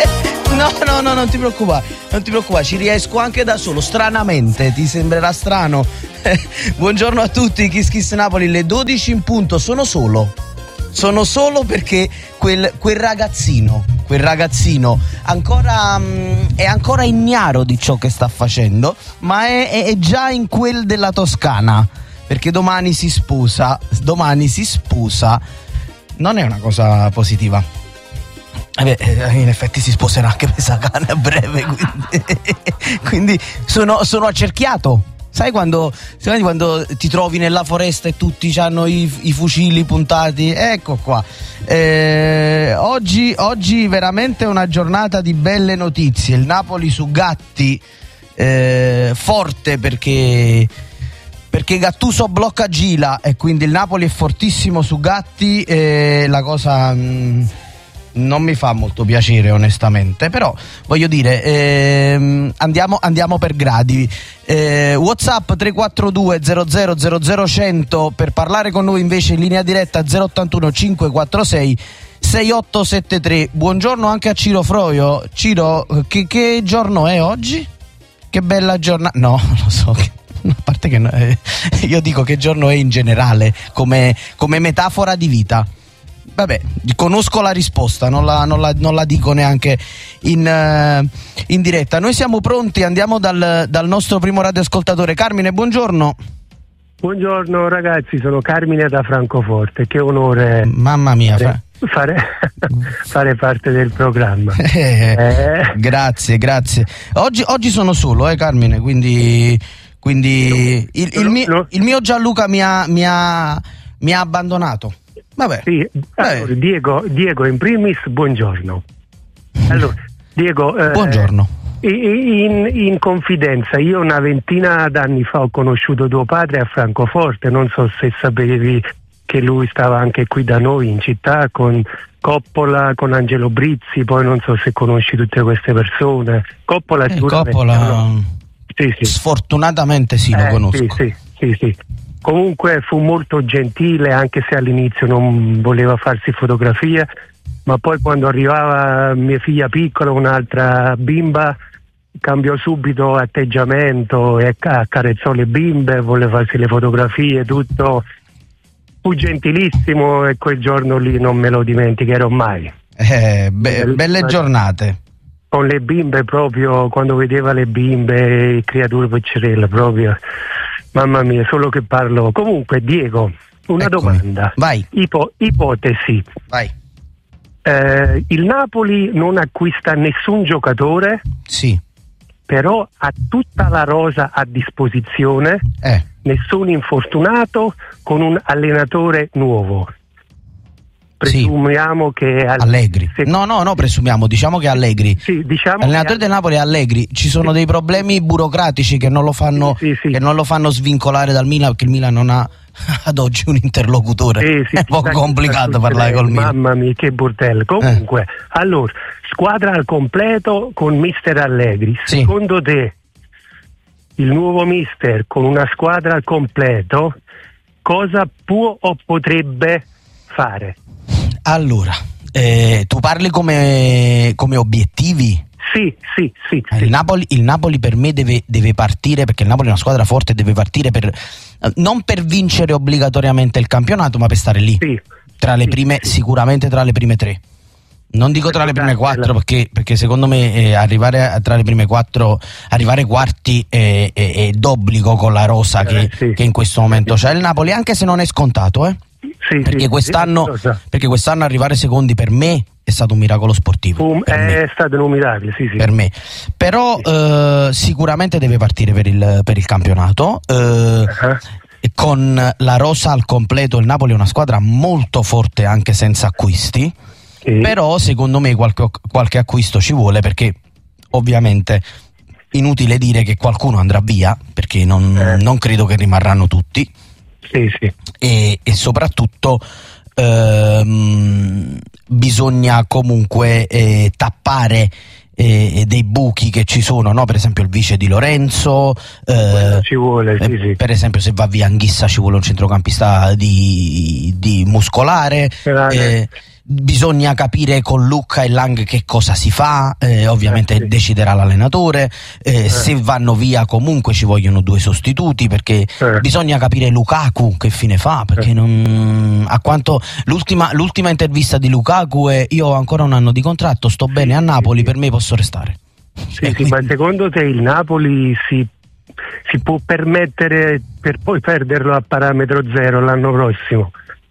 No, non ti preoccupare, ci riesco anche da solo, stranamente, ti sembrerà strano. Buongiorno a tutti, Kiss Kiss Napoli, le 12 in punto, sono solo perché quel ragazzino ancora è ancora ignaro di ciò che sta facendo, ma è già in quel della Toscana, perché domani si sposa, non è una cosa positiva. In effetti si sposerà anche Pesacane a breve, quindi sono accerchiato. Sai quando ti trovi nella foresta e tutti hanno i fucili puntati? Ecco qua. Oggi veramente è una giornata di belle notizie. Il Napoli su Gatti, forte perché Gattuso blocca Gila e quindi il Napoli è fortissimo su Gatti. La cosa non mi fa molto piacere onestamente, però voglio dire, andiamo per gradi. WhatsApp 342 00 100 per parlare con noi invece in linea diretta 081 546 6873. Buongiorno anche a Ciro Froio. Ciro, che giorno è oggi? Che bella giornata. No, lo so, a parte che io dico che giorno è in generale come metafora di vita. Vabbè, conosco la risposta, non la dico neanche in diretta. Noi siamo pronti, andiamo dal nostro primo radioascoltatore. Carmine, buongiorno. Buongiorno ragazzi, sono Carmine da Francoforte, che onore. Mamma mia, fare parte del programma. Grazie. Oggi sono solo, Carmine, quindi il mio Gianluca mi ha abbandonato. Vabbè. Sì, allora, Diego in primis, buongiorno. Allora, Diego, buongiorno. In confidenza, io una ventina d'anni fa ho conosciuto tuo padre a Francoforte, non so se sapevi che lui stava anche qui da noi in città con Coppola, con Angelo Brizzi, poi non so se conosci tutte queste persone. Coppola sì. Sfortunatamente sì, lo conosco. Sì. Comunque fu molto gentile, anche se all'inizio non voleva farsi fotografie, ma poi quando arrivava mia figlia piccola, un'altra bimba, cambiò subito atteggiamento e accarezzò le bimbe, voleva farsi le fotografie, tutto. Fu gentilissimo e quel giorno lì non me lo dimenticherò mai. Belle giornate. Con le bimbe proprio, quando vedeva le bimbe, creature piccerelle proprio. Mamma mia, solo che parlo. Comunque, Diego, una domanda. Vai. Ipotesi. Vai. Il Napoli non acquista nessun giocatore. Sì. Però ha tutta la rosa a disposizione. Nessun infortunato, con un allenatore nuovo. Presumiamo che Allegri. No, presumiamo, diciamo che Allegri. Sì, diciamo l'allenatore del Napoli è Allegri. Ci sono dei problemi burocratici che non lo fanno che non lo fanno svincolare dal Milan, perché il Milan non ha ad oggi un interlocutore. È poco complicato parlare col Milan. Mamma mia, che bordello. Comunque, allora, squadra al completo con mister Allegri. Sì. Secondo te il nuovo mister con una squadra al completo cosa può o potrebbe fare? Allora, tu parli come obiettivi? Sì. Il Napoli per me deve partire, perché il Napoli è una squadra forte, deve partire non per vincere obbligatoriamente il campionato, ma per stare lì. Sì. Sicuramente tra le prime tre. Non dico tra le prime quattro, perché secondo me arrivare tra le prime quattro, arrivare quarti è d'obbligo con la rosa che in questo momento c'è il Napoli, anche se non è scontato, perché quest'anno arrivare secondi per me è stato un miracolo sportivo. È stato un miracolo, sì. Per me. Però sicuramente deve partire per il campionato. E con la rosa al completo il Napoli è una squadra molto forte anche senza acquisti. Però secondo me qualche acquisto ci vuole, perché ovviamente inutile dire che qualcuno andrà via, perché non credo che rimarranno tutti. Sì. E soprattutto bisogna comunque tappare dei buchi che ci sono, no? Per esempio il vice di Lorenzo, ci vuole, sì. Per esempio se va via Anghissa ci vuole un centrocampista di muscolare, bisogna capire con Lucca e Lang che cosa si fa, ovviamente sì. deciderà l'allenatore, se vanno via comunque ci vogliono 2 sostituti, perché bisogna capire Lukaku che fine fa, perché a quanto l'ultima intervista di Lukaku è: io ho ancora un anno di contratto, sto bene a Napoli, per me posso restare. Sì, ma secondo te il Napoli si può permettere per poi perderlo a parametro zero l'anno prossimo?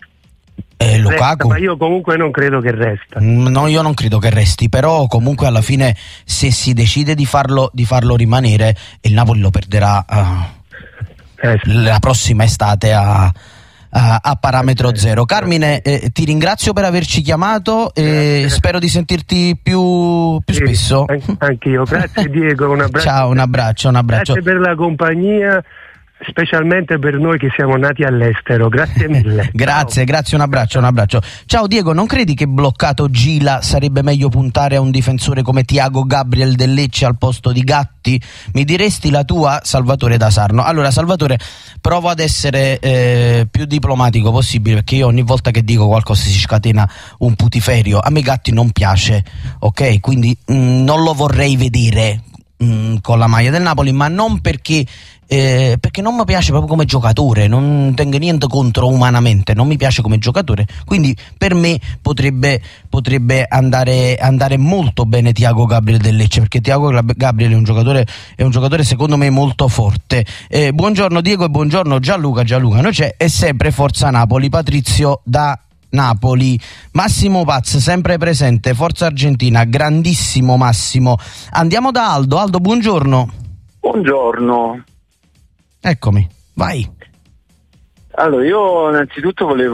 Lukaku? Ma io comunque non credo che resta. No, io non credo che resti, però comunque alla fine se si decide di farlo rimanere, il Napoli lo perderà la prossima estate a parametro zero. Carmine, ti ringrazio per averci chiamato e spero di sentirti più spesso. Anch'io, grazie Diego, un abbraccio. Ciao, un abbraccio. Grazie per la compagnia, specialmente per noi che siamo nati all'estero, grazie mille. Grazie, un abbraccio. Ciao Diego, non credi che bloccato Gila sarebbe meglio puntare a un difensore come Thiago Gabriel del Lecce al posto di Gatti? Mi diresti la tua? Salvatore da Sarno. Allora Salvatore, provo ad essere più diplomatico possibile, perché io ogni volta che dico qualcosa si scatena un putiferio. A me Gatti non piace, ok? Quindi non lo vorrei vedere con la maglia del Napoli, ma non perché non mi piace proprio come giocatore, non tengo niente contro umanamente, non mi piace come giocatore, quindi per me potrebbe andare molto bene Thiago Gabriel del Lecce, perché Thiago Gabriel è un giocatore secondo me molto forte. Buongiorno Diego e buongiorno Gianluca, noi c'è è sempre Forza Napoli. Patrizio da Napoli. Massimo Paz sempre presente, Forza Argentina, grandissimo Massimo. Andiamo da Aldo, buongiorno. Buongiorno. Eccomi, vai. Allora, io innanzitutto mi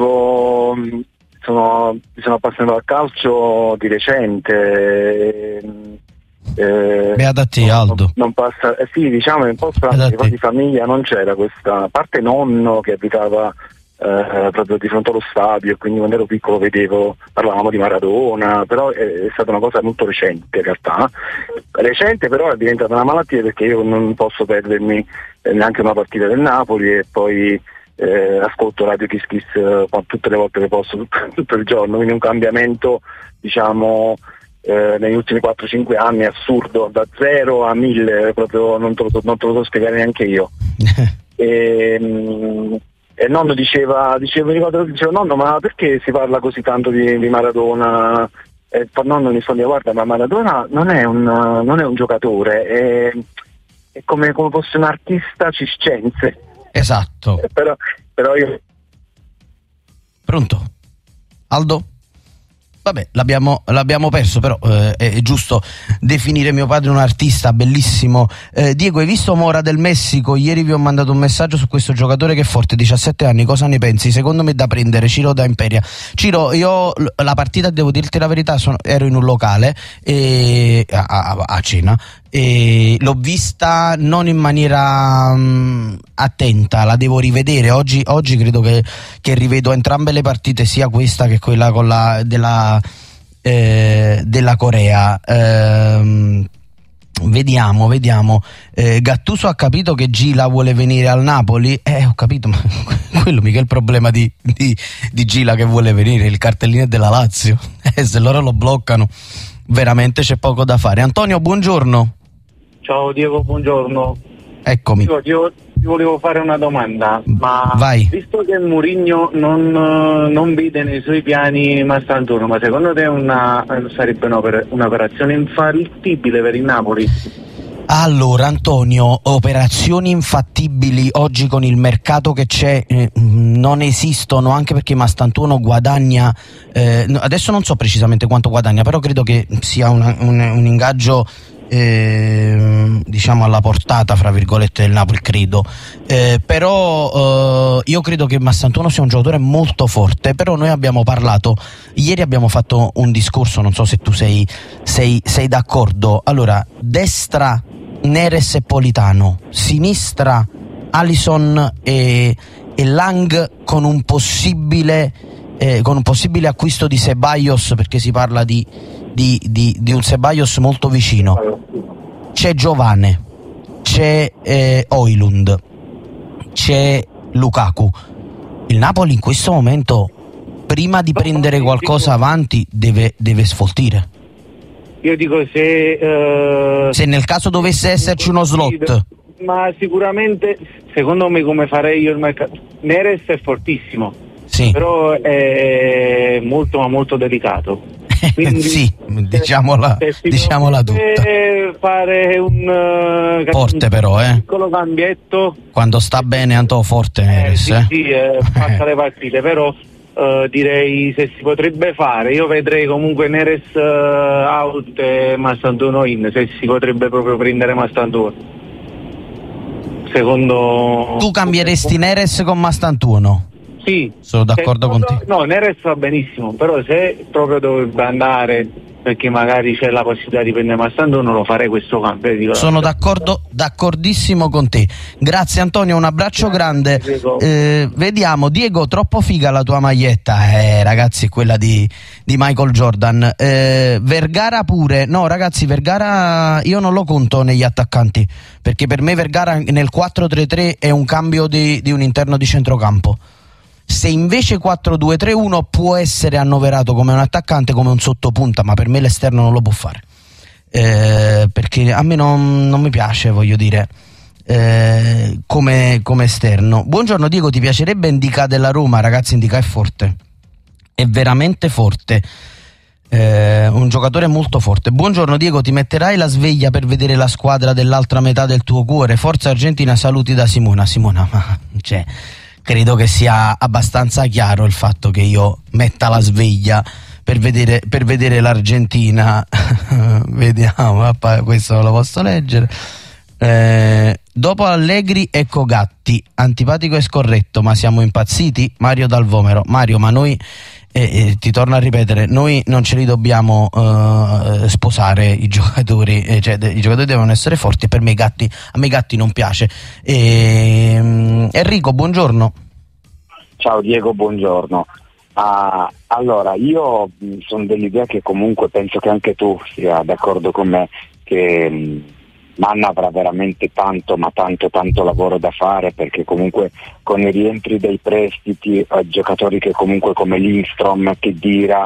sono appassionato al calcio di recente. Beata a te, Aldo. Non passa, sì, diciamo un po' strano, di famiglia non c'era questa, a parte nonno che abitava proprio di fronte allo stadio, e quindi quando ero piccolo parlavamo di Maradona, però è stata una cosa molto recente in realtà. Recente però è diventata una malattia, perché io non posso perdermi neanche una partita del Napoli, e poi ascolto Radio Kiss Kiss tutte le volte che posso, tutto il giorno, quindi un cambiamento diciamo negli ultimi 4-5 anni assurdo, da 0 a 1000, proprio non te lo so spiegare neanche io. E il nonno diceva, nonno, ma perché si parla così tanto di Maradona? E il nonno mi rispondeva: guarda, ma Maradona non è un giocatore, è come fosse un artista circense. Esatto. Però io... Pronto? Aldo? Vabbè, l'abbiamo perso, però è giusto definire mio padre un artista, bellissimo. Diego, hai visto Mora del Messico? Ieri vi ho mandato un messaggio su questo giocatore che è forte, 17 anni, cosa ne pensi? Secondo me è da prendere. Ciro da Imperia. Ciro, io la partita, devo dirti la verità, ero in un locale a cena, e l'ho vista non in maniera attenta, la devo rivedere oggi credo che rivedo entrambe le partite, sia questa che quella con della Corea. Vediamo. Gattuso ha capito che Gila vuole venire al Napoli? Ho capito, ma quello mica è il problema di Gila che vuole venire, il cartellino è della Lazio. Se loro lo bloccano veramente c'è poco da fare. Antonio, buongiorno. Ciao Diego, buongiorno. Eccomi. Io ti volevo fare una domanda, ma vai. Visto che Mourinho non vede nei suoi piani Mastantuono, ma secondo te sarebbe un'operazione infattibile per il Napoli? Allora Antonio, operazioni infattibili oggi con il mercato che c'è non esistono, anche perché Mastantuono guadagna, adesso non so precisamente quanto guadagna, però credo che sia un ingaggio diciamo alla portata fra virgolette del Napoli, credo, però io credo che Mastantuono sia un giocatore molto forte. Però noi abbiamo parlato ieri, abbiamo fatto un discorso, non so se tu sei d'accordo. Allora, destra Neres e Politano, sinistra Alisson e Lang, con un possibile acquisto di Ceballos, perché si parla di un Ceballos molto vicino. C'è Giovane, c'è Højlund, c'è Lukaku. Il Napoli in questo momento prima di prendere qualcosa avanti deve sfoltire. Io dico se nel caso dovesse esserci uno slot, ma sicuramente secondo me, come farei io il mercato, Neres è fortissimo, sì, però è molto ma molto delicato. Quindi, sì, diciamola tutta. Fare un forte però, piccolo cambietto quando sta bene, Anto, forte Neres. Sì, fatta le partite, però direi se si potrebbe fare, io vedrei comunque Neres out e Mastantuono in, se si potrebbe proprio prendere Mastantuono. Secondo tu cambieresti Neres con Mastantuono? Sì, sono d'accordo con te. No, Neres va benissimo, però se proprio dovrebbe andare, perché magari c'è la possibilità di prendere Mastantuono, lo farei questo cambio. Sono d'accordissimo con te. Grazie Antonio, un abbraccio grande. Vediamo, Diego, troppo figa la tua maglietta, ragazzi, quella di Michael Jordan. Vergara pure. No ragazzi, Vergara io non lo conto negli attaccanti, perché per me Vergara nel 4-3-3 è un cambio di un interno di centrocampo. Se invece 4-2-3-1 può essere annoverato come un attaccante, come un sottopunta, ma per me l'esterno non lo può fare, perché a me non mi piace, voglio dire, come esterno. Buongiorno Diego, ti piacerebbe Ndicà della Roma? Ragazzi, Ndicà è forte, è veramente forte, un giocatore molto forte. Buongiorno Diego, ti metterai la sveglia per vedere la squadra dell'altra metà del tuo cuore? Forza Argentina, saluti da Simona. Ma cioè, credo che sia abbastanza chiaro il fatto che io metta la sveglia per vedere l'Argentina. Vediamo, questo lo posso leggere. Dopo Allegri ecco Gatti, antipatico e scorretto, ma siamo impazziti? Mario Dal Vomero. Mario, ma noi ti torno a ripetere, noi non ce li dobbiamo sposare i giocatori, cioè i giocatori devono essere forti, e per me a me Gatti non piace. Enrico, buongiorno. Ciao Diego, buongiorno. Allora, io sono dell'idea che comunque penso che anche tu sia d'accordo con me che Manna avrà veramente tanto lavoro da fare, perché comunque con i rientri dei prestiti, giocatori che comunque come Lindstrom, Khedira,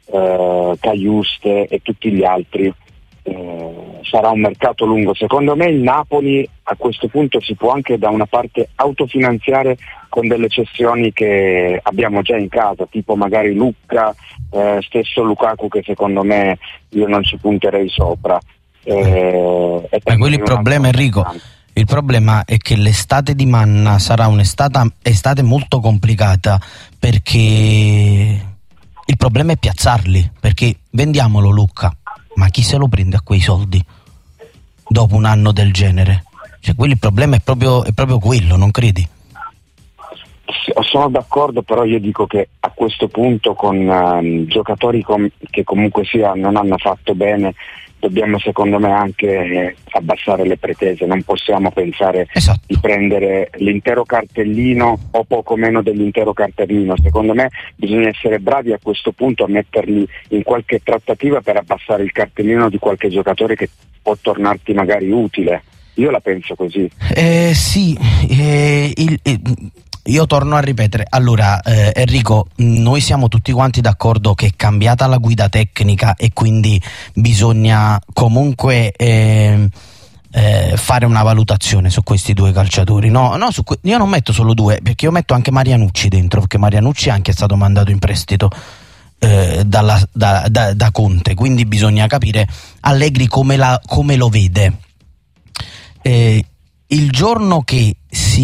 Cajuste e tutti gli altri, sarà un mercato lungo. Secondo me il Napoli a questo punto si può anche da una parte autofinanziare con delle cessioni che abbiamo già in casa, tipo magari Lucca, stesso Lukaku, che secondo me io non ci punterei sopra. Quello il problema, Enrico, il problema è che l'estate di Manna sarà un'estate molto complicata, perché il problema è piazzarli, perché vendiamolo Lucca, ma chi se lo prende a quei soldi dopo un anno del genere? Cioè, quello il problema è proprio quello, non credi? Sono d'accordo, però io dico che a questo punto con giocatori che comunque sia non hanno fatto bene, dobbiamo secondo me anche abbassare le pretese. Non possiamo pensare di prendere l'intero cartellino o poco meno dell'intero cartellino. Secondo me bisogna essere bravi a questo punto a metterli in qualche trattativa per abbassare il cartellino di qualche giocatore che può tornarti magari utile. Io la penso così. Io torno a ripetere, allora Enrico, noi siamo tutti quanti d'accordo che è cambiata la guida tecnica e quindi bisogna comunque fare una valutazione su questi due calciatori. Io non metto solo due, perché io metto anche Marianucci dentro, perché Marianucci anche è stato mandato in prestito da Conte, quindi bisogna capire Allegri come lo vede. Il giorno che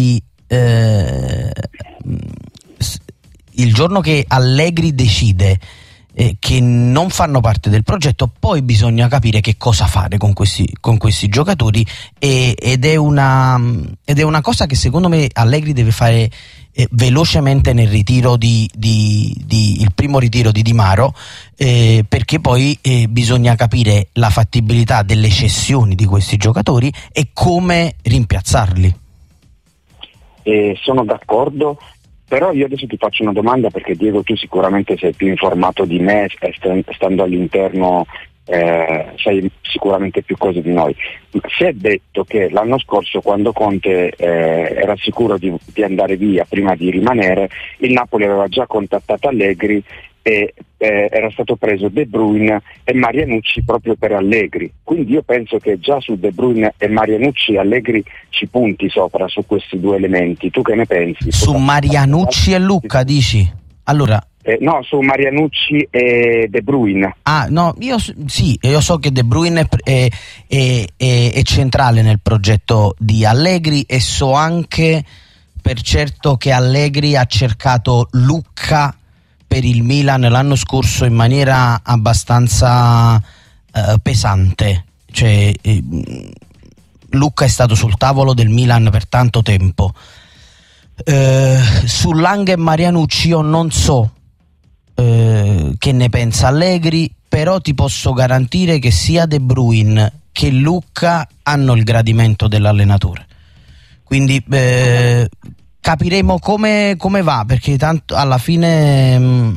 Allegri decide che non fanno parte del progetto, poi bisogna capire che cosa fare con questi giocatori, ed è una cosa che secondo me Allegri deve fare velocemente nel ritiro il primo ritiro di Di Maro, perché poi bisogna capire la fattibilità delle cessioni di questi giocatori e come rimpiazzarli. Sono d'accordo, però io adesso ti faccio una domanda, perché Diego tu sicuramente sei più informato di me, stando all'interno, sai sicuramente più cose di noi. Si è detto che l'anno scorso, quando Conte era sicuro di andare via prima di rimanere, il Napoli aveva già contattato Allegri e era stato preso De Bruyne e Marianucci proprio per Allegri. Quindi io penso che già su De Bruyne e Marianucci Allegri ci punti sopra su questi due elementi. Tu che ne pensi? Su Marianucci e Lucca dici? Allora no, su Marianucci e De Bruyne. No, io so che De Bruyne è centrale nel progetto di Allegri, e so anche per certo che Allegri ha cercato Lucca per il Milan l'anno scorso in maniera abbastanza pesante. Cioè Lucca è stato sul tavolo del Milan per tanto tempo. Su Lang e Marianucci io non so che ne pensa Allegri, però ti posso garantire che sia De Bruyne che Lucca hanno il gradimento dell'allenatore, quindi capiremo come va, perché tanto alla fine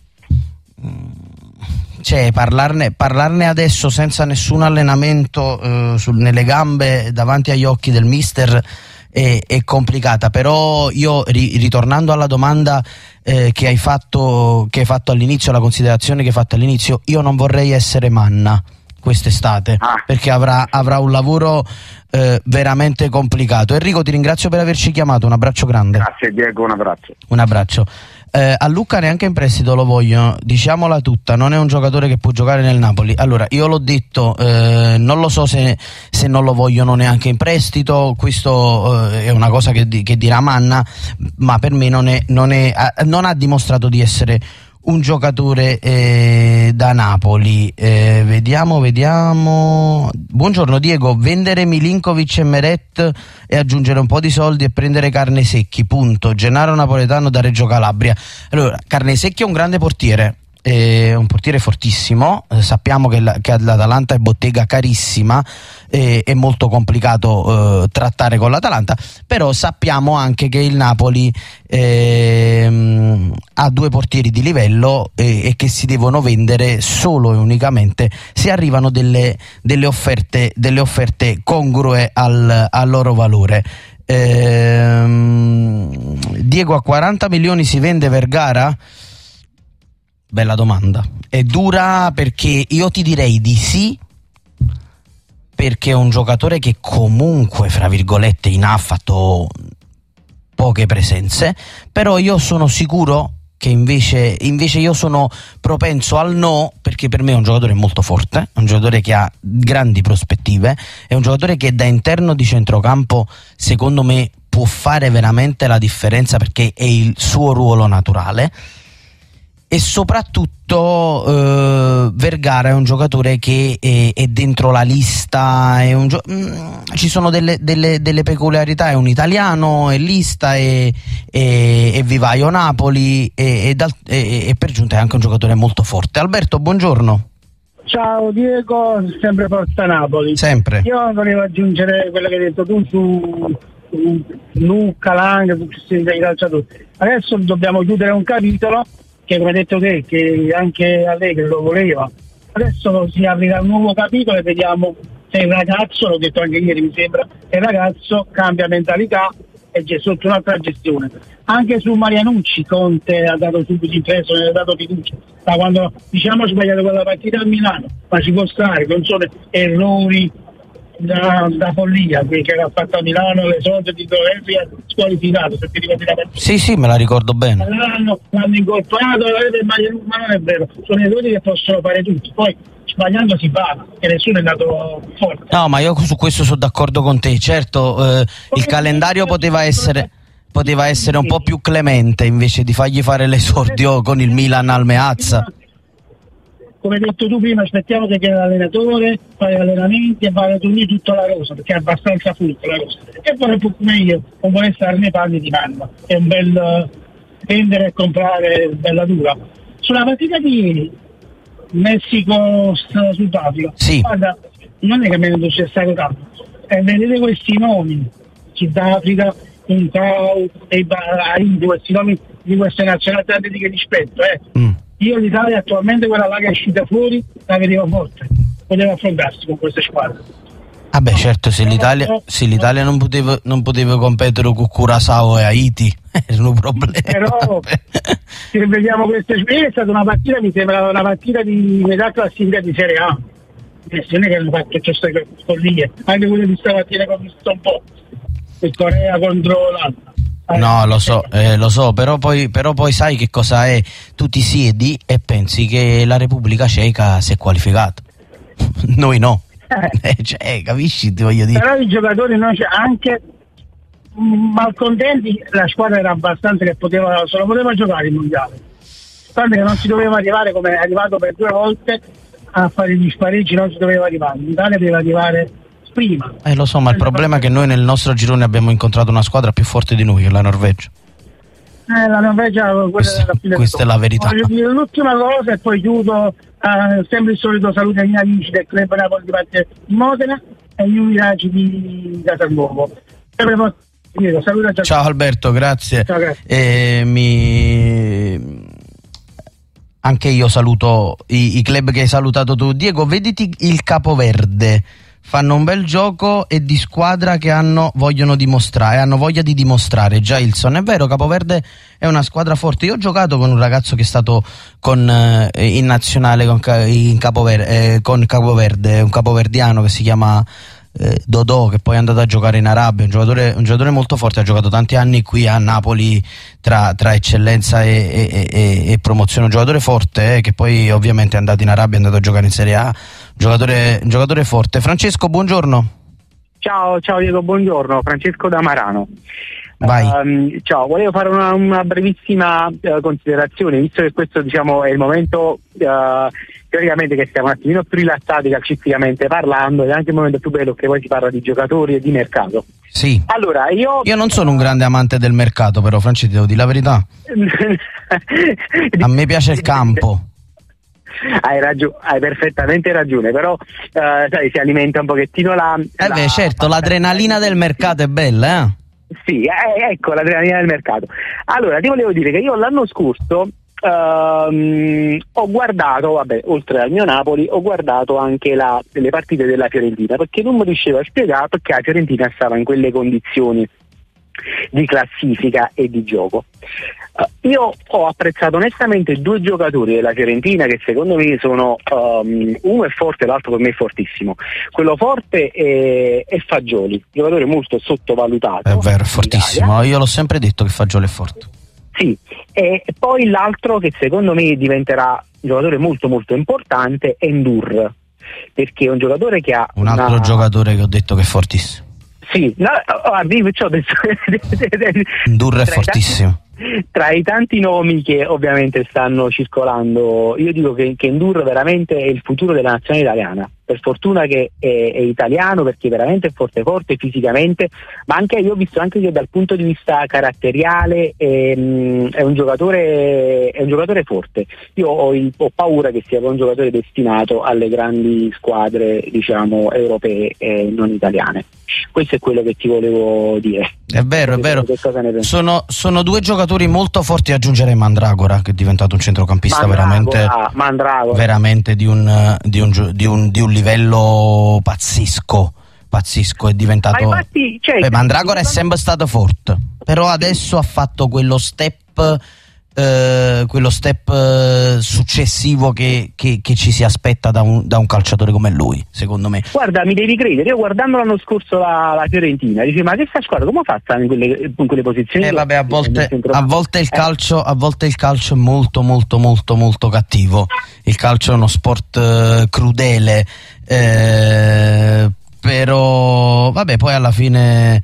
cioè parlarne adesso senza nessun allenamento nelle gambe davanti agli occhi del mister è complicata. Però io ritornando alla domanda che hai fatto all'inizio, la considerazione che hai fatto all'inizio, io non vorrei essere Manna quest'estate, perché avrà un lavoro veramente complicato. Enrico, ti ringrazio per averci chiamato, un abbraccio grande. Grazie Diego, un abbraccio. A Lucca neanche in prestito lo vogliono, diciamola tutta, non è un giocatore che può giocare nel Napoli. Allora, io l'ho detto, non lo so se non lo vogliono neanche in prestito, questo è una cosa che dirà Manna, ma per me non ha dimostrato di essere un giocatore da Napoli. Vediamo. Buongiorno Diego, vendere Milinkovic e Meret e aggiungere un po' di soldi e prendere Carnesecchi, punto. Gennaro Napoletano da Reggio Calabria. Allora, Carnesecchi è un grande portiere, un portiere fortissimo, sappiamo che l'Atalanta è bottega carissima, è molto complicato trattare con l'Atalanta, però sappiamo anche che il Napoli ha due portieri di livello e che si devono vendere solo e unicamente se arrivano delle offerte congrue al loro valore. Diego, a 40 milioni si vende Vergara? Bella domanda, è dura, perché io ti direi di sì, perché è un giocatore che comunque fra virgolette ha fatto poche presenze, però io sono sicuro che invece io sono propenso al no, perché per me è un giocatore molto forte, è un giocatore che ha grandi prospettive, è un giocatore che da interno di centrocampo secondo me può fare veramente la differenza, perché è il suo ruolo naturale. E soprattutto Vergara è un giocatore che è dentro la lista, ci sono delle peculiarità, è un italiano, è lista, è vivaio Napoli e per giunta è anche un giocatore molto forte. Alberto, buongiorno. Ciao Diego, sempre Forza Napoli. Sempre. Io volevo aggiungere quello che hai detto tu su Lucca, Lang, su questi calciatori. Adesso dobbiamo chiudere un capitolo che, come hai detto te, che anche Allegri lo voleva. Adesso si aprirà un nuovo capitolo e vediamo se il ragazzo, l'ho detto anche ieri mi sembra, che il ragazzo cambia mentalità e c'è sotto un'altra gestione. Anche su Marianucci Conte ha dato subito impresso, ne ha dato fiducia, da quando ha sbagliato quella partita a Milano, ma ci può stare, non sono errori da follia, che era fatto a Milano, le solite di Doveria squalificato, se ti ricordi la partita. Sì, me la ricordo bene. L'hanno incorporato, ma non è vero, sono errori che possono fare tutti, poi sbagliando si paga e nessuno è andato forte. No, ma io su questo sono d'accordo con te, certo, il calendario poteva essere un po' più clemente invece di fargli fare l'esordio con il Milan al Meazza. Come hai detto tu prima, aspettiamo che viene l'allenatore, fare allenamenti e fare turni tutta la rosa, perché è abbastanza frutta la rosa. E poi come io non vuole stare nei panni di Manna, è un bel vendere e comprare bella dura. Sulla partita di Messico-Sudafrica, sì. Guarda, non è che me ne entusiasmare tanto, vedete questi nomi, Sudafrica, Uncau e Bahrain, questi nomi di queste nazionalità che rispetto, Io l'Italia attualmente, quella là che è uscita fuori, la vedevo forte. poteva affrontarsi con queste squadre. Vabbè, certo, se l'Italia non poteva competere con Curaçao e Haiti, erano problemi. Però se vediamo queste squadre, è stata una partita, mi sembra una partita di metà classifica di Serie A. Non è che hanno fatto queste follie, anche quello di stamattina che ho visto un po', il Corea contro l'Alta. No, lo so, però poi sai che cosa è? Tu ti siedi e pensi che la Repubblica Ceca si è qualificata. Noi no. Capisci? Ti voglio dire. Però i giocatori anche malcontenti, la squadra era abbastanza che poteva giocare il mondiale. Tanto che non si doveva arrivare come è arrivato per 2 volte a fare gli spareggi, non si doveva arrivare. L'Italia doveva arrivare prima. Lo so, ma il problema è che noi nel nostro girone abbiamo incontrato una squadra più forte di noi, che è la Norvegia. La Norvegia, questa è la verità. L'ultima cosa e poi chiudo, sempre il solito saluto ai miei amici del Club Napoli di Modena e gli Uraghi di Casalnuovo. Ciao Alberto, grazie. Ciao, grazie. Anche io saluto i club che hai salutato tu. Diego, vediti il Capoverde. Fanno un bel gioco e di squadra che hanno voglia di dimostrare. Già Ilson, è vero, Capoverde è una squadra forte. Io ho giocato con un ragazzo che è stato in nazionale con Capoverde, un capoverdiano che si chiama Dodò, che poi è andato a giocare in Arabia, un giocatore molto forte, ha giocato tanti anni qui a Napoli tra eccellenza e promozione, un giocatore forte che poi ovviamente è andato in Arabia, è andato a giocare in Serie A, un giocatore forte. Francesco, buongiorno. Ciao Diego, buongiorno, Francesco da Marano. Vai. Ciao, volevo fare una brevissima considerazione, visto che questo è il momento teoricamente che stiamo un attimino più rilassati calcisticamente parlando, ed è anche il momento più bello che poi si parla di giocatori e di mercato. Sì. Allora, io non sono un grande amante del mercato, però Francesco, devo dire la verità. A me piace il campo. Hai perfettamente ragione, però sai, si alimenta un pochettino certo, l'adrenalina del mercato è bella, Sì, ecco l'adrenalina del mercato. Allora, ti volevo dire che io l'anno scorso ho guardato, oltre al mio Napoli, ho guardato anche le partite della Fiorentina, perché non mi riuscivo a spiegare perché la Fiorentina stava in quelle condizioni di classifica e di gioco. Io ho apprezzato onestamente 2 giocatori della Fiorentina che secondo me sono uno è forte, l'altro per me è fortissimo. Quello forte è Fagioli, giocatore molto sottovalutato. È vero, è fortissimo. Io l'ho sempre detto che Fagioli è forte. Sì, e poi l'altro che secondo me diventerà un giocatore molto molto importante è Ndur, perché è un giocatore che ha un altro giocatore che ho detto che è fortissimo. Sì, Ndur è fortissimo. Tra i tanti nomi che ovviamente stanno circolando, io dico che Ndur veramente è il futuro della nazionale italiana. Per fortuna che è italiano, perché veramente è forte fisicamente, ma anche io ho visto anche che dal punto di vista caratteriale è un giocatore forte. Io ho paura che sia un giocatore destinato alle grandi squadre, europee e non italiane. Questo è quello che ti volevo dire. È vero. Sono 2 giocatori molto forti. Aggiungerei Mandragora, che è diventato un centrocampista veramente di un livello pazzesco, è diventato. Ma infatti, Mandragora è sempre stato forte, però adesso ha fatto quello step successivo che ci si aspetta da un calciatore come lui, secondo me. Guarda, mi devi credere, io guardando l'anno scorso la Fiorentina dicevo, ma questa squadra come fa a stare in quelle posizioni? A volte il calcio è molto molto molto molto cattivo. Il calcio è uno sport crudele, però poi alla fine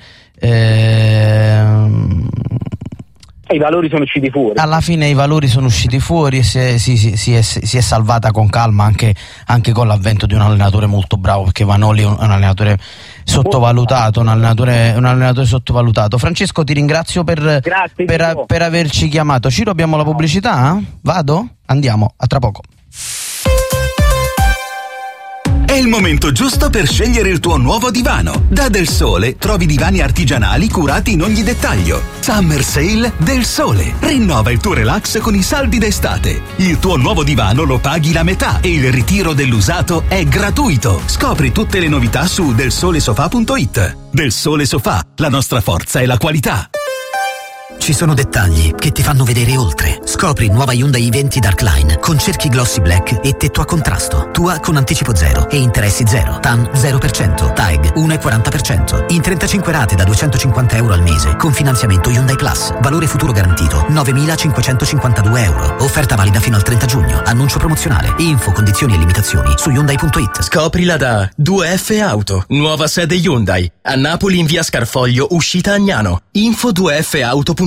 i valori sono usciti fuori. Alla fine i valori sono usciti fuori e si è salvata con calma anche con l'avvento di un allenatore molto bravo, perché Vanoli è un allenatore sottovalutato, un allenatore sottovalutato. Francesco, ti ringrazio per averci chiamato. Ciro, abbiamo la pubblicità? Vado? Andiamo, a tra poco. È il momento giusto per scegliere il tuo nuovo divano. Da Del Sole trovi divani artigianali curati in ogni dettaglio. Summer Sale Del Sole. Rinnova il tuo relax con i saldi d'estate. Il tuo nuovo divano lo paghi la metà e il ritiro dell'usato è gratuito. Scopri tutte le novità su delsolesofa.it. Del Sole Sofà, la nostra forza è la qualità. Ci sono dettagli che ti fanno vedere oltre. Scopri nuova Hyundai i20 Darkline con cerchi glossy black e tetto a contrasto. Tua con anticipo zero e interessi zero. TAN 0%, TAEG 1,40%. In 35 rate da €250 al mese con finanziamento Hyundai Plus. Valore futuro garantito €9.552. Offerta valida fino al 30 giugno. Annuncio promozionale. Info, condizioni e limitazioni su Hyundai.it. Scoprila da 2F Auto. Nuova sede Hyundai. A Napoli in via Scarfoglio, uscita Agnano. Info 2fauto.com.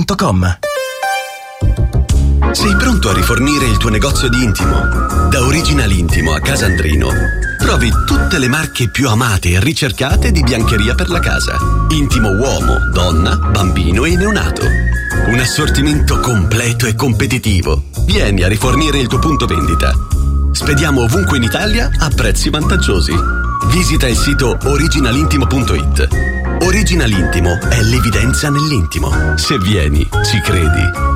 Sei pronto a rifornire il tuo negozio di intimo? Da Original Intimo a Casandrino trovi tutte le marche più amate e ricercate di biancheria per la casa. Intimo uomo, donna, bambino e neonato. Un assortimento completo e competitivo. Vieni a rifornire il tuo punto vendita. Spediamo ovunque in Italia a prezzi vantaggiosi. Visita il sito originalintimo.it. Original Intimo è l'evidenza nell'intimo. Se vieni, ci credi.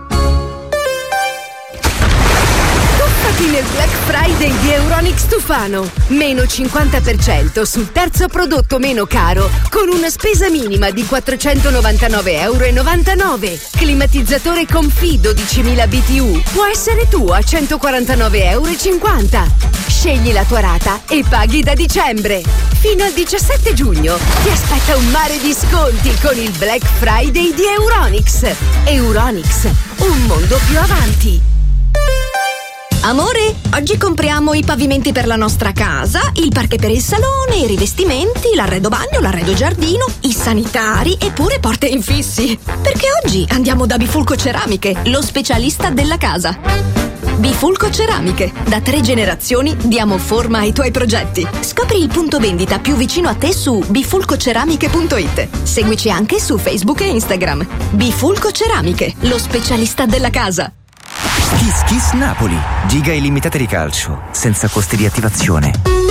Nel Black Friday di Euronics Tufano, meno 50% sul terzo prodotto meno caro, con una spesa minima di €499,99. Climatizzatore Comfy 12.000 BTU può essere tuo a €149,50. Scegli la tua rata e paghi da dicembre. Fino al 17 giugno ti aspetta un mare di sconti con il Black Friday di Euronics. Euronics, un mondo più avanti. Amore, oggi compriamo i pavimenti per la nostra casa, il parquet per il salone, i rivestimenti, l'arredo bagno, l'arredo giardino, i sanitari e pure porte infissi. Perché oggi andiamo da Bifulco Ceramiche, lo specialista della casa. Bifulco Ceramiche, da 3 generazioni diamo forma ai tuoi progetti. Scopri il punto vendita più vicino a te su bifulcoceramiche.it. Seguici anche su Facebook e Instagram. Bifulco Ceramiche, lo specialista della casa. Kiss Kiss Napoli, giga illimitate di calcio, senza costi di attivazione.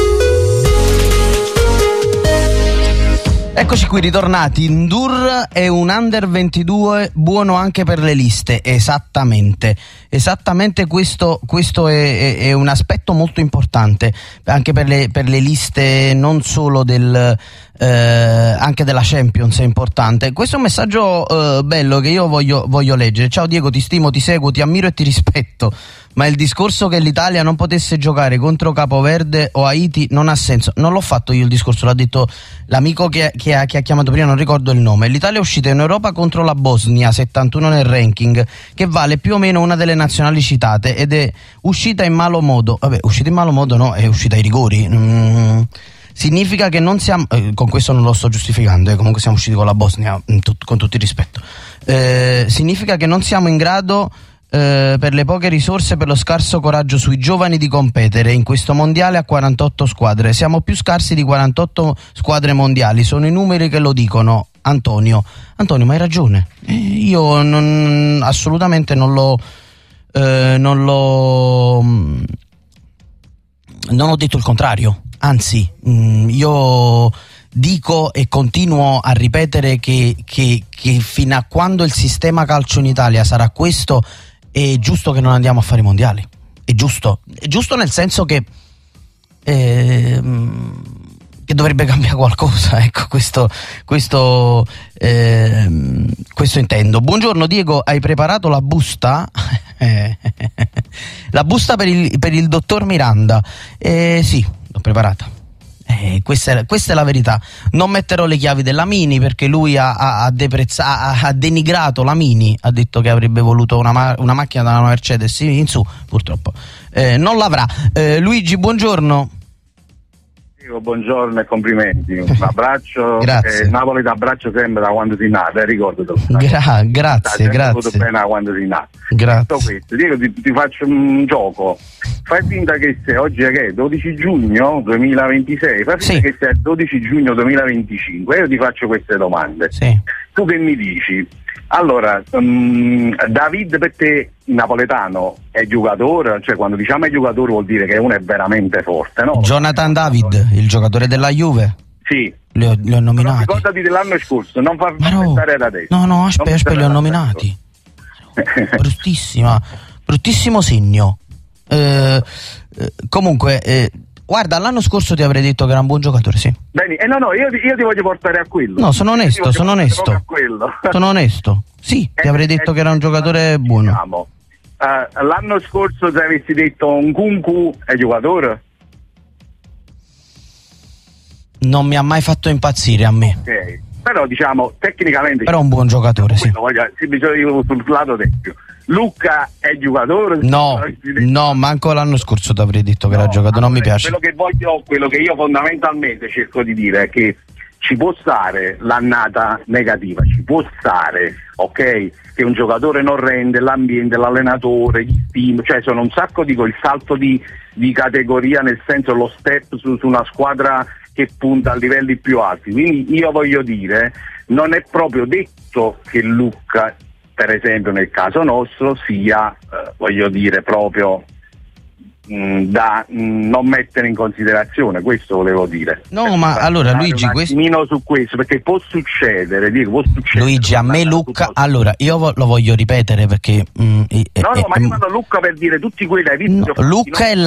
Eccoci qui ritornati. Ndur è un under 22 buono anche per le liste. Esattamente questo è un aspetto molto importante anche per le liste, non solo anche della Champions è importante. Questo è un messaggio bello che io voglio leggere. Ciao Diego, ti stimo, ti seguo, ti ammiro e ti rispetto, ma il discorso che l'Italia non potesse giocare contro Capoverde o Haiti non ha senso. Non l'ho fatto io il discorso, l'ha detto l'amico che ha chiamato prima, non ricordo il nome. L'Italia è uscita in Europa contro la Bosnia, 71 nel ranking, che vale più o meno una delle nazionali citate, ed è uscita in malo modo. Vabbè, uscita in malo modo no, è uscita ai rigori. Significa che non siamo, con questo non lo sto giustificando, comunque siamo usciti con la Bosnia, con tutto il rispetto. Significa che non siamo in grado, per le poche risorse, per lo scarso coraggio sui giovani, di competere in questo mondiale a 48 squadre. Siamo più scarsi di 48 squadre mondiali, sono i numeri che lo dicono. Antonio, ma hai ragione, io assolutamente non ho detto il contrario, anzi io dico e continuo a ripetere che fino a quando il sistema calcio in Italia sarà questo, è giusto che non andiamo a fare i mondiali. È giusto nel senso che dovrebbe cambiare qualcosa, ecco, questo intendo. Buongiorno Diego, hai preparato la busta? La busta per il dottor Miranda? Sì, l'ho preparata. Questa è la verità. Non metterò le chiavi della Mini perché lui ha denigrato la Mini, ha detto che avrebbe voluto una macchina dalla Mercedes in su, purtroppo non l'avrà. Luigi, buongiorno. Buongiorno e complimenti, un abbraccio. Grazie. Napoli t'abbraccio sempre da quando sei nato, ricordalo. Grazie. Bene da quando sei nato. Grazie. Dico, ti faccio un gioco. Fai finta che oggi è 12 giugno 2026, fai finta che sia il 12 giugno 2025. Io ti faccio queste domande. Sì. Tu che mi dici? Allora, David per te napoletano è giocatore, cioè quando diciamo è giocatore vuol dire che uno è veramente forte, no? Jonathan David, il giocatore della Juve. Sì. Li ho nominati. Ricordati dell'anno scorso, non farmi pensare da adesso. No, aspetta, li ho nominati. Bruttissimo segno. Comunque, guarda, l'anno scorso ti avrei detto che era un buon giocatore, sì. Bene, no, io ti voglio portare a quello. No, sono onesto. Sono onesto. Sì, ti avrei detto che era un giocatore buono. Diciamo, l'anno scorso se avessi detto Nkunku è giocatore? Non mi ha mai fatto impazzire a me. Ok, però diciamo tecnicamente. Però è un buon giocatore, sì. Io sul lato tecnico. Luca è giocatore? No, manco l'anno scorso ti avrei detto che era giocatore, non mi piace. Quello che io fondamentalmente cerco di dire è che ci può stare l'annata negativa, ci può stare, ok, che un giocatore non rende, l'ambiente, l'allenatore, gli stimoli, cioè sono un sacco, dico, il salto di categoria, nel senso lo step su una squadra che punta a livelli più alti. Quindi io voglio dire, non è proprio detto che Luca, per esempio nel caso nostro, sia voglio dire proprio da non mettere in considerazione, questo volevo dire. No, ma allora Luigi, su questo, perché può succedere, Luigi, a me Luca, allora io lo voglio ripetere perché ma io mando Luca per dire tutti quelli hai visto. Luca e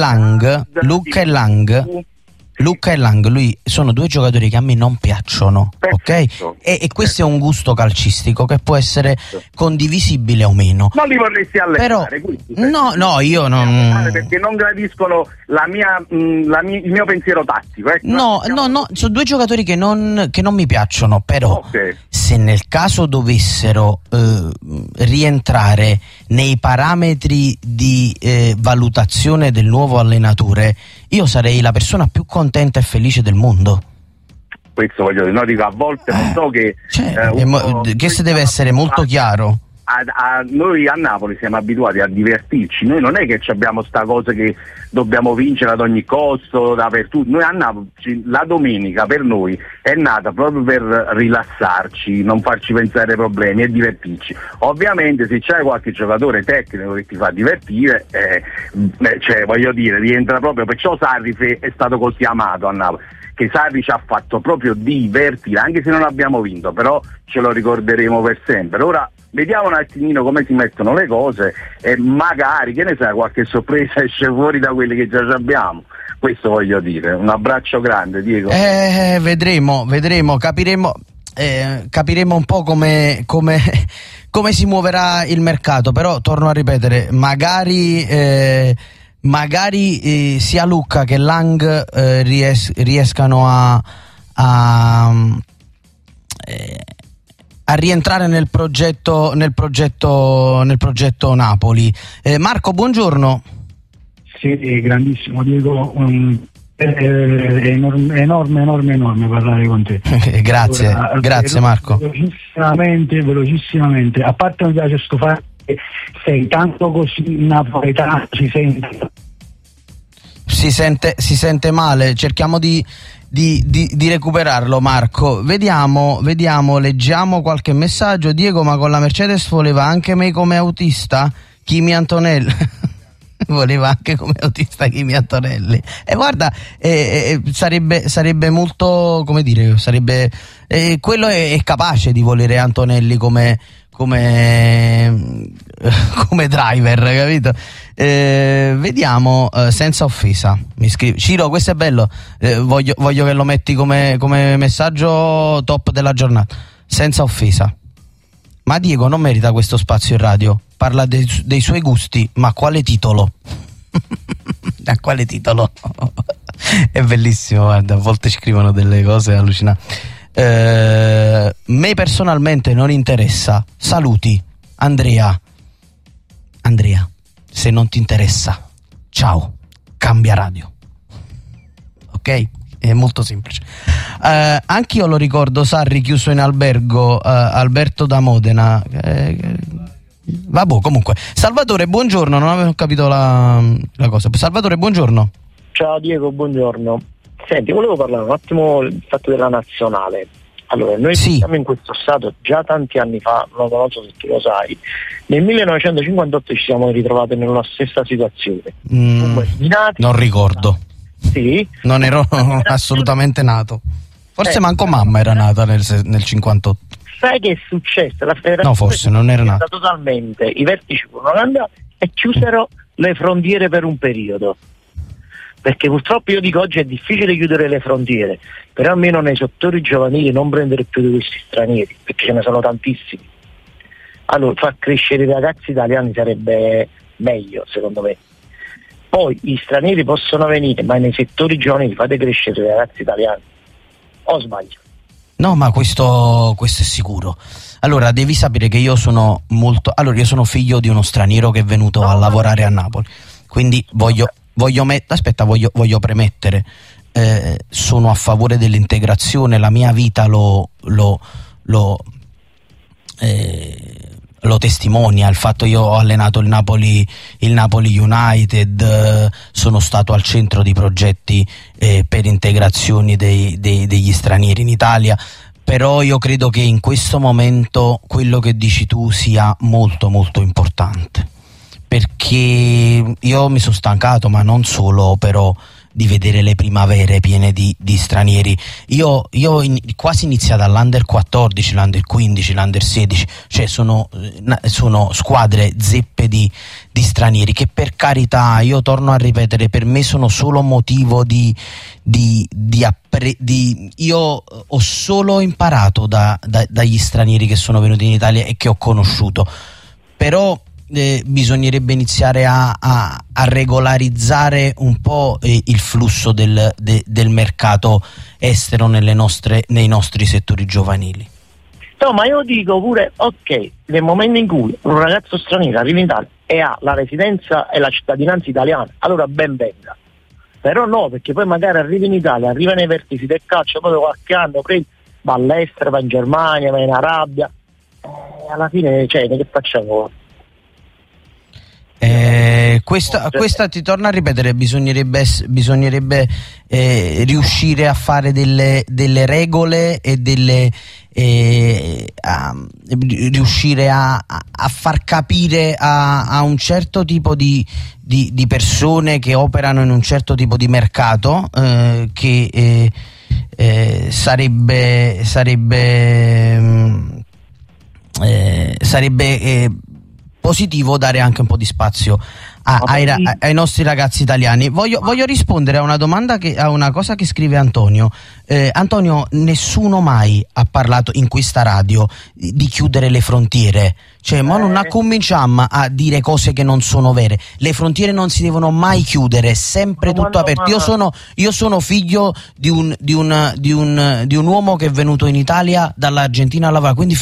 Lang, lui sono due giocatori che a me non piacciono, perfetto, ok? E questo è un gusto calcistico che può essere condivisibile o meno. Non li vorresti allenare, però, no, io non. Perché non gradiscono il mio pensiero tattico. No, sono due giocatori che non mi piacciono, però se nel caso dovessero rientrare nei parametri di valutazione del nuovo allenatore, io sarei la persona più contenta e felice del mondo. Questo voglio dire, no, dico, a volte non so che questo deve essere molto chiaro. Noi a Napoli siamo abituati a divertirci, noi non è che abbiamo sta cosa che dobbiamo vincere ad ogni costo dappertutto. Noi a Napoli la domenica per noi è nata proprio per rilassarci, non farci pensare ai problemi e divertirci. Ovviamente se c'è qualche giocatore tecnico che ti fa divertire, cioè voglio dire, rientra proprio, perciò Sarri è stato così amato a Napoli, che Sarri ci ha fatto proprio divertire, anche se non abbiamo vinto, però ce lo ricorderemo per sempre. Ora vediamo un attimino come si mettono le cose e magari, che ne sai, qualche sorpresa esce fuori da quelle che già abbiamo. Questo voglio dire. Un abbraccio grande, Diego. Vedremo, capiremo un po' come si muoverà il mercato, però torno a ripetere, magari sia Luca che Lang riescano a rientrare nel progetto Napoli. Marco, buongiorno. Sì, grandissimo Diego, è enorme parlare con te. Grazie, allora, grazie Marco. Velocissimamente, a parte mi piace stufare, sei tanto così napoletano, si sente male, cerchiamo di recuperarlo. Marco, vediamo, leggiamo qualche messaggio. Diego, ma con la Mercedes voleva anche me come autista? Kimi Antonelli voleva anche come autista Kimi Antonelli, e guarda, sarebbe molto, come dire, quello è capace di volere Antonelli come driver, capito? Vediamo, senza offesa, mi scrive Ciro, questo è bello, voglio che lo metti come messaggio top della giornata, senza offesa. Ma Diego non merita questo spazio in radio, parla dei suoi gusti, ma a quale titolo? A quale titolo? È bellissimo, guarda, a volte scrivono delle cose allucinanti. Me personalmente non interessa. Saluti, Andrea, se non ti interessa, ciao, cambia radio. Ok? È molto semplice. Anch'io lo ricordo, Sarri chiuso in albergo, Alberto da Modena. Vabbè, comunque. Salvatore, buongiorno, non avevo capito la cosa. Salvatore, buongiorno. Ciao Diego, buongiorno. Senti, volevo parlare un attimo del fatto della nazionale. Allora, noi siamo in questo stato già tanti anni fa, non so se tu lo sai, nel 1958 ci siamo ritrovati nella stessa situazione. Non ricordo. Sì. Non ero assolutamente nato. Forse manco mamma era nata nel 58. Sai che è successo? La federazione No, forse non era nata. Totalmente, i vertici furono cambiati e chiusero le frontiere per un periodo. Perché purtroppo io dico oggi è difficile chiudere le frontiere, però almeno nei settori giovanili non prendere più di questi stranieri, perché ce ne sono tantissimi. Allora far crescere i ragazzi italiani sarebbe meglio, secondo me. Poi gli stranieri possono venire, ma nei settori giovanili fate crescere i ragazzi italiani. O sbaglio? No, ma questo è sicuro. Allora, devi sapere che io sono figlio di uno straniero che è venuto a lavorare a Napoli. Quindi voglio premettere, sono a favore dell'integrazione, la mia vita lo testimonia, il fatto io ho allenato il Napoli United, sono stato al centro di progetti per integrazioni degli stranieri in Italia, però io credo che in questo momento quello che dici tu sia molto molto importante, perché io mi sono stancato, ma non solo però di vedere le primavere piene di stranieri. Io quasi iniziato dall'Under 14, l'Under 15, l'Under 16, cioè sono squadre zeppe di stranieri che, per carità, io torno a ripetere, per me sono solo motivo io ho solo imparato dagli stranieri che sono venuti in Italia e che ho conosciuto, però bisognerebbe iniziare a regolarizzare un po' il flusso del mercato estero nei nostri settori giovanili. No, ma io dico pure, ok, nel momento in cui un ragazzo straniero arriva in Italia e ha la residenza e la cittadinanza italiana, allora ben venga. Però no, perché poi magari arriva in Italia, arriva nei vertici del calcio, poi dopo qualche anno va all'estero, va in Germania, va in Arabia, alla fine, che facciamo? Questa ti torno a ripetere, bisognerebbe riuscire a fare delle regole e riuscire a far capire a un certo tipo di persone che operano in un certo tipo di mercato che sarebbe positivo dare anche un po' di spazio ai nostri ragazzi italiani. Voglio rispondere a una domanda, a una cosa che scrive Antonio. Antonio, nessuno mai ha parlato in questa radio di chiudere le frontiere, ma non cominciamo a dire cose che non sono vere. Le frontiere non si devono mai chiudere, è sempre tutto aperto. Io sono figlio di un uomo che è venuto in Italia dall'Argentina a lavorare, quindi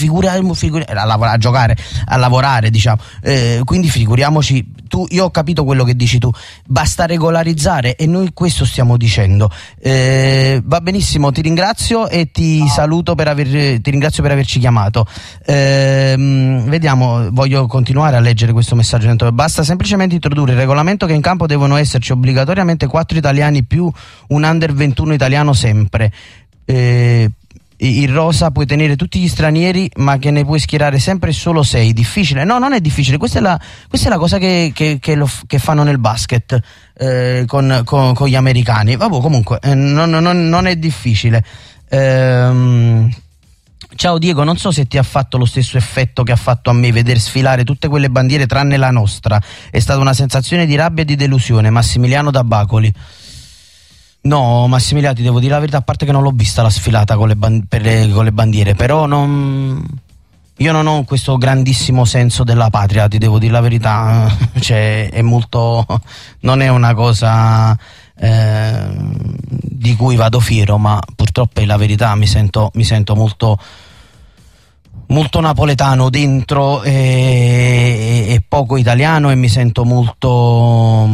a lavorare, diciamo. Quindi figuriamoci, io ho capito quello che dici tu, basta regolarizzare, e noi questo stiamo dicendo. Va benissimo, ti ringrazio e ti saluto ti ringrazio per averci chiamato. Vediamo, voglio continuare a leggere questo messaggio dentro. Basta semplicemente introdurre il regolamento che in campo devono esserci obbligatoriamente 4 italiani più un under 21 italiano sempre. In rosa puoi tenere tutti gli stranieri, ma che ne puoi schierare sempre solo 6. Difficile? No, non è difficile. Questa è la cosa che fanno nel basket con gli americani. Vabbè, comunque non è difficile. Ciao Diego, non so se ti ha fatto lo stesso effetto che ha fatto a me veder sfilare tutte quelle bandiere tranne la nostra. È stata una sensazione di rabbia e di delusione. Massimiliano da Bacoli. No, Massimiliano, ti devo dire la verità, a parte che non l'ho vista la sfilata con le bandiere, però io non ho questo grandissimo senso della patria, ti devo dire la verità, è molto, non è una cosa di cui vado fiero, ma purtroppo è la verità, mi sento molto napoletano dentro e poco italiano, e mi sento molto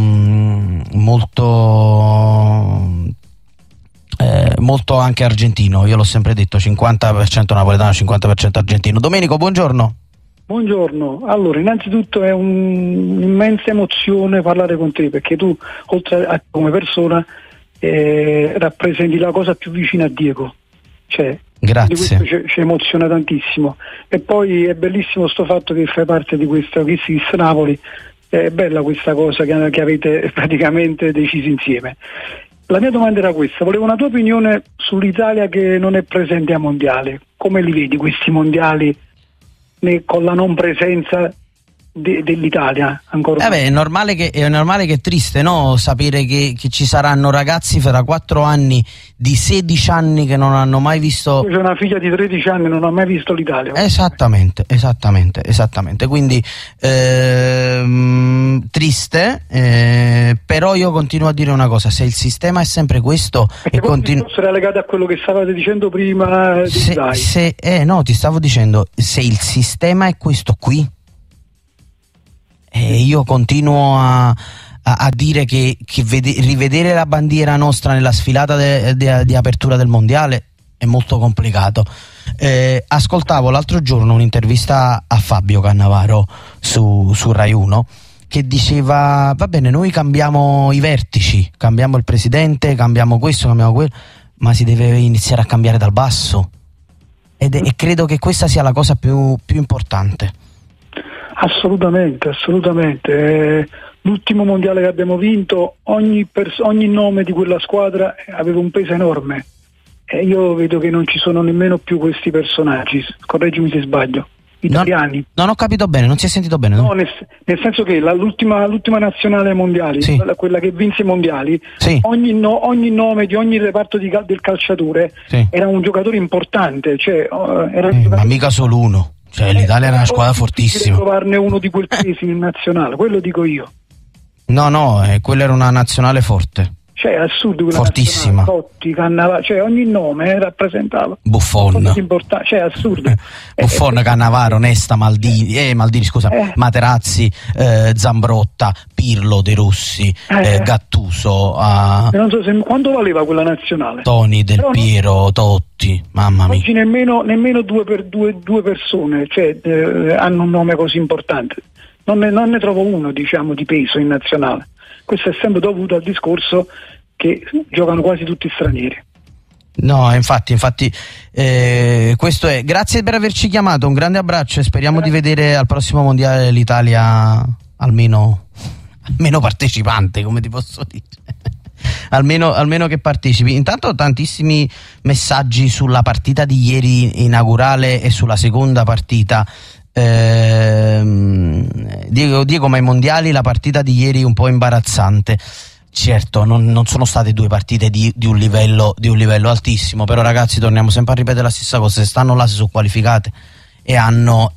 anche argentino. Io l'ho sempre detto, 50% napoletano, 50% argentino. Domenico, buongiorno. Buongiorno, allora innanzitutto è un'immensa emozione parlare con te, perché tu, oltre a come persona, rappresenti la cosa più vicina a Diego, Grazie. Di questo ci emoziona tantissimo. E poi è bellissimo sto fatto che fai parte di questa Kiss Kiss Napoli, è bella questa cosa che avete praticamente deciso insieme. La mia domanda era questa, volevo una tua opinione sull'Italia che non è presente a mondiali. Come li vedi questi mondiali con la non presenza dell'Italia ancora? È normale che è triste, no? Sapere che ci saranno ragazzi fra 4 anni di 16 anni che non hanno mai visto. Io ho una figlia di 13 anni, non ha mai visto l'Italia. Esattamente. Quindi triste, però io continuo a dire una cosa: se il sistema è sempre questo, e sarà legato a quello che stavate dicendo prima. Ti stavo dicendo, se il sistema è questo qui, io continuo a dire che rivedere la bandiera nostra nella sfilata di apertura del mondiale è molto complicato. Ascoltavo l'altro giorno un'intervista a Fabio Cannavaro su Rai 1 che diceva: va bene, noi cambiamo i vertici, cambiamo il presidente, cambiamo questo, cambiamo quello, ma si deve iniziare a cambiare dal basso, e credo che questa sia la cosa più importante. Assolutamente. L'ultimo mondiale che abbiamo vinto, ogni nome di quella squadra aveva un peso enorme, e io vedo che non ci sono nemmeno più questi personaggi, correggimi se sbaglio, italiani. Non ho capito bene, non si è sentito bene, no? No, nel senso che l'ultima nazionale mondiali, sì, quella che vinse i mondiali, sì, ogni nome di ogni reparto del calciatore, sì, era un giocatore importante, ma mica solo uno. Cioè l'Italia era una squadra fortissima. Trovarne uno di quel peso in nazionale, quello dico io. No, quella era una nazionale forte. Cioè assurdo, quella fortissima. Totti, Cannavaro, cioè ogni nome rappresentava. Buffon. Cioè assurdo. Buffon, Cannavaro, Nesta, Maldini, Materazzi, Zambrotta, Pirlo, De Rossi, Gattuso. Non so quanto valeva quella nazionale. Toni, Del Piero, Totti, mamma mia. Oggi nemmeno due persone hanno un nome così importante. Non ne trovo uno, diciamo, di peso in nazionale. Questo è sempre dovuto al discorso che giocano quasi tutti stranieri. No, infatti questo è. Grazie per averci chiamato, un grande abbraccio e speriamo di vedere al prossimo mondiale l'Italia almeno partecipante, come ti posso dire. almeno che partecipi. Intanto tantissimi messaggi sulla partita di ieri inaugurale e sulla seconda partita. Diego, ma ai mondiali la partita di ieri un po' imbarazzante. Certo, non sono state due partite di un livello altissimo, però ragazzi, torniamo sempre a ripetere la stessa cosa: se stanno là, si sono qualificate e hanno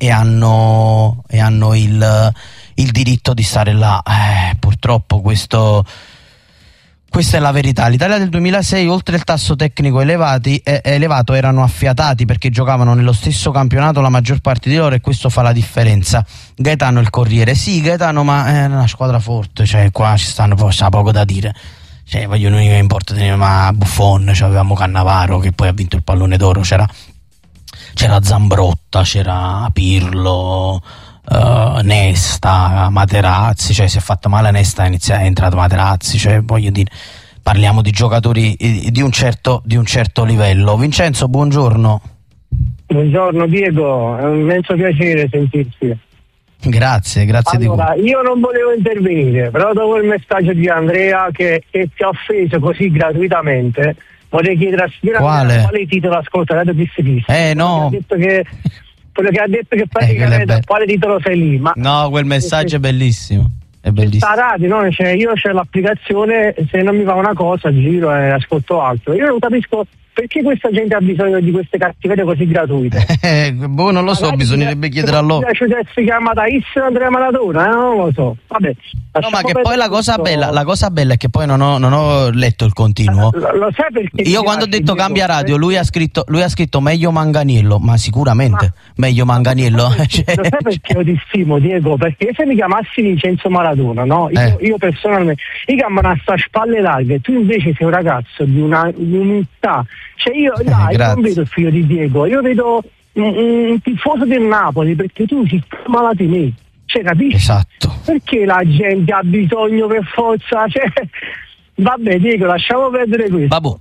il diritto di stare là. Purtroppo questa è la verità. L'Italia del 2006, oltre il tasso tecnico elevato, erano affiatati perché giocavano nello stesso campionato la maggior parte di loro, e questo fa la differenza. Gaetano il Corriere: sì, Gaetano, ma è una squadra forte, cioè qua c'è poco da dire. Cioè, l'unica che importa tenere, ma Buffon, avevamo Cannavaro che poi ha vinto il pallone d'oro, c'era Zambrotta, c'era Pirlo, Nesta, Materazzi, cioè si è fatta male Nesta, è entrato Materazzi, cioè voglio dire, parliamo di giocatori di un certo livello. Vincenzo, buongiorno. Buongiorno Diego, è un immenso piacere sentirti. Grazie allora, io non volevo intervenire, però dopo il messaggio di Andrea che ti ha offeso così gratuitamente, vorrei chiedere a quale titolo ascolta Radio Kiss Kiss. No, quello che ha detto che praticamente quale titolo sei lì, ma no, quel messaggio è bellissimo. Sta radio, no? Io c'è l'applicazione, se non mi fa una cosa giro e ascolto altro. Io non capisco perché questa gente ha bisogno di queste cattiverie così gratuite. Non lo so, bisognerebbe chiedere a loro. Si chiama Thais Andrea Maradona, non lo so. Vabbè. No, ma che poi la cosa bella è che poi non ho letto il continuo. Lo sai perché? Io quando ho detto cambia radio, lui ha scritto meglio Manganiello, ma sicuramente meglio Manganiello. Lo sai perché io ti stimo, Diego? Perché se mi chiamassi Vincenzo Maradona, no? Io personalmente mi chiamano a sta spalle larghe, tu invece sei un ragazzo di un'umiltà. Cioè io non vedo il figlio di Diego, io vedo un tifoso del Napoli, perché tu si malato di me, cioè capisci? Esatto. Perché la gente ha bisogno per forza, cioè vabbè Diego, lasciamo perdere questo. Babù.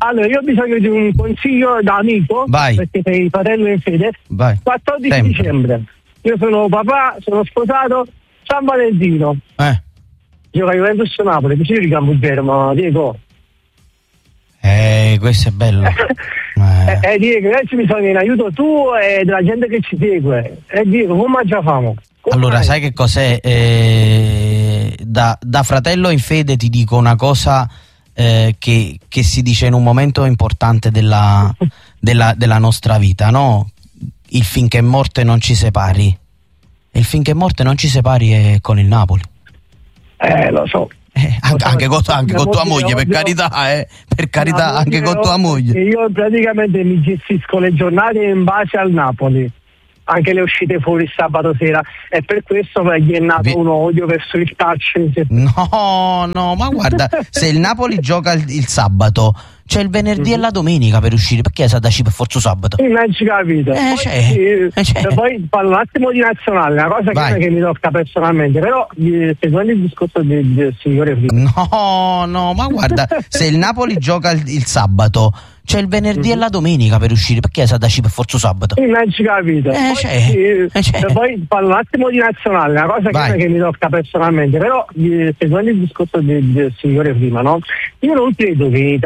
Allora, io ho bisogno di un consiglio da amico. Vai. Perché sei fratello in fede. Vai. 14 Sempre. dicembre. Io sono papà, sono sposato. San Valentino. Gioca Juventus Napoli, vicino di Campogermo, Diego. Questo è bello. Diego, adesso mi sono in aiuto tu e della gente che ci segue. Diego, come già famo? Allora, sai che cos'è? Da fratello in fede ti dico una cosa che si dice in un momento importante della nostra vita, no? Il finché morte non ci separi. E il finché morte non ci separi è con il Napoli. Lo so. Anche con tua moglie, per carità, per carità, anche con tua moglie. Io praticamente mi gestisco le giornate in base al Napoli, anche le uscite fuori sabato sera, e per questo gli è nato un odio verso il calcio. No, ma guarda, se il Napoli gioca il sabato, c'è il venerdì e la domenica per uscire, perché sa da C per forza sabato? Non ci capito. Poi parlo un attimo di nazionale, una cosa che mi tocca personalmente, però secondo il discorso del signore prima. No, ma guarda, se il Napoli gioca il sabato, c'è il venerdì e la domenica per uscire, perché sa da C per forza sabato? Non ci capito. Poi parlo un attimo di nazionale, una cosa che mi tocca personalmente, però secondo il discorso del signore prima, no? Io non credo che